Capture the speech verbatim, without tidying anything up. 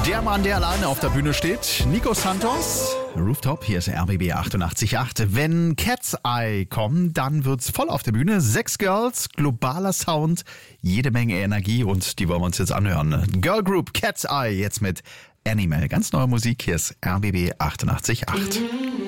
Der Mann, der alleine auf der Bühne steht, Nico Santos. Rooftop, hier ist R B B achtundachtzig Komma acht. Wenn Cat's Eye kommen, dann wird's voll auf der Bühne. Sechs Girls, globaler Sound, jede Menge Energie und die wollen wir uns jetzt anhören. Girl Group Cat's Eye, jetzt mit Animal. Ganz neue Musik, hier ist R B B achtundachtzig Komma acht.